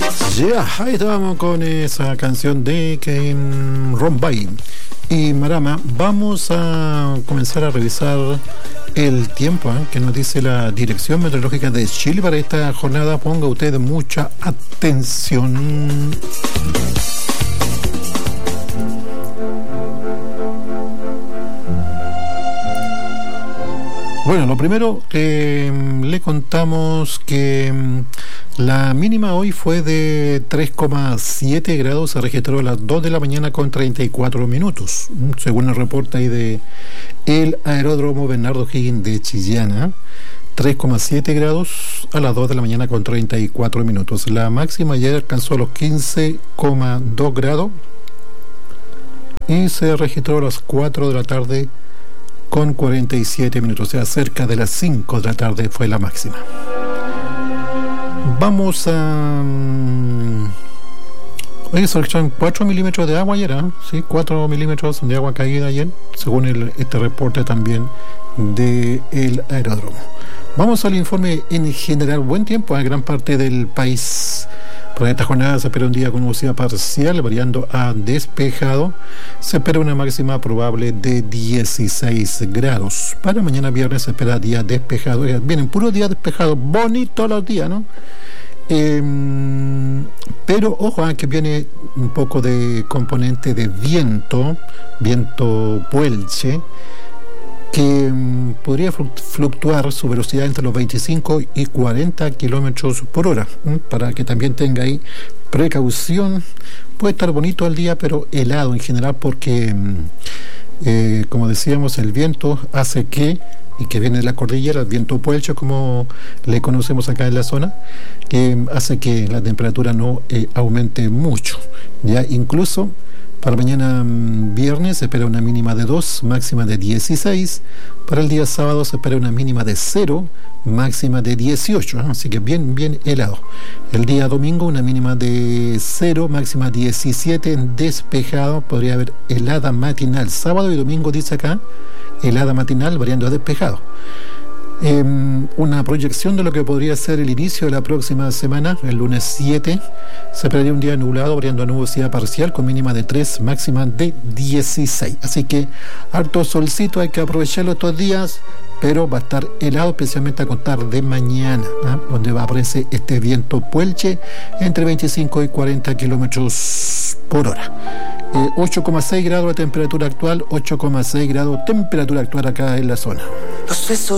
Yeah, ahí estábamos con esa canción de Ken Rombay y Marama. Vamos a comenzar a revisar el tiempo que nos dice la Dirección Meteorológica de Chile para esta jornada. Ponga usted mucha atención. Bueno, lo primero que le contamos que la mínima hoy fue de 3,7 grados, se registró a las 2 de la mañana con 34 minutos, según el reporte ahí de el Aeródromo Bernardo O'Higgins de Chillán. 3,7 grados a las 2 de la mañana con 34 minutos. La máxima ayer alcanzó los 15,2 grados y se registró a las 4 de la tarde con 47 minutos, o sea, cerca de las 5 de la tarde fue la máxima. Vamos a... Oye, se registraron 4 milímetros de agua ayer, ¿eh? Sí, 4 milímetros de agua caída ayer, según este reporte también del aeródromo. Vamos al informe en general. Buen tiempo en gran parte del país. Para esta jornada se espera un día con nubosidad parcial, variando a despejado. Se espera una máxima probable de 16 grados. Para mañana viernes se espera día despejado. Vienen puros días despejados, bonitos los días, ¿no? Pero ojo, que viene un poco de componente de viento puelche, que podría fluctuar su velocidad entre los 25 y 40 kilómetros por hora, para que también tenga ahí precaución. Puede estar bonito el día, pero helado en general, porque como decíamos, el viento hace que viene de la cordillera, el viento puelche, como le conocemos acá en la zona, que hace que la temperatura no aumente mucho. Ya incluso para mañana viernes se espera una mínima de 2, máxima de 16. Para el día sábado se espera una mínima de 0, máxima de 18. Así que bien helado. El día domingo una mínima de 0, máxima 17, despejado. Podría haber helada matinal. Sábado y domingo dice acá, helada matinal variando a despejado. Una proyección de lo que podría ser el inicio de la próxima semana, el lunes 7, se esperaría un día nublado, variando a nubosidad parcial, con mínima de 3, máxima de 16. Así que harto solcito, hay que aprovecharlo estos días, pero va a estar helado, especialmente a contar de mañana, donde va a aparecer este viento puelche entre 25 y 40 kilómetros por hora. 8,6 grados de temperatura actual, 8,6 grados temperatura actual acá en la zona. Los besos